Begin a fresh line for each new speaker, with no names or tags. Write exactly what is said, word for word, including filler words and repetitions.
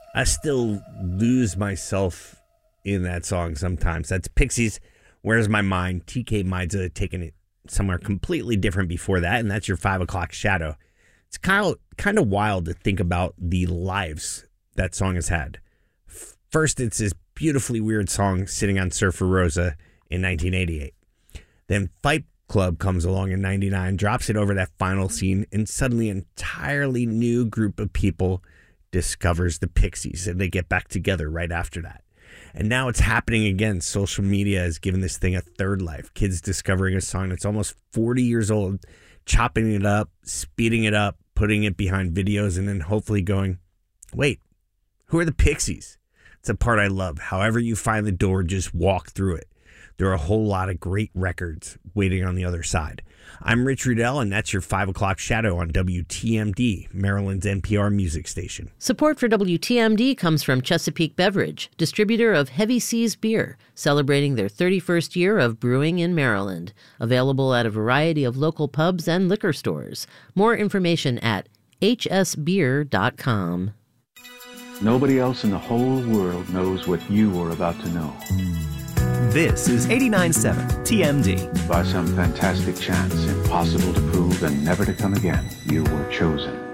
I still lose myself in that song sometimes. That's Pixies, Where's My Mind? T K Maidza had taken it somewhere completely different before that, and that's your five o'clock shadow. It's kind of kind of wild to think about the lives that song has had. First, it's this beautifully weird song sitting on Surfer Rosa in nineteen eighty-eight. Then Fight Club comes along in ninety-nine, drops it over that final scene, and suddenly an entirely new group of people discovers the Pixies, and they get back together right after that. And now it's happening again. Social media has given this thing a third life. Kids discovering a song that's almost forty years old, chopping it up, speeding it up, putting it behind videos, and then hopefully going, wait, who are the Pixies? It's a part I love. However you find the door, just walk through it. There are a whole lot of great records waiting on the other side. I'm Rich Rudell, and that's your five o'clock shadow on W T M D, Maryland's N P R music station.
Support for W T M D comes from Chesapeake Beverage, distributor of Heavy Seas Beer, celebrating their thirty-first year of brewing in Maryland. Available at a variety of local pubs and liquor stores. More information at h s beer dot com.
Nobody else in the whole world knows what you are about to know.
This is eighty-nine point seven T M D.
By some fantastic chance, impossible to prove and never to come again, you were chosen.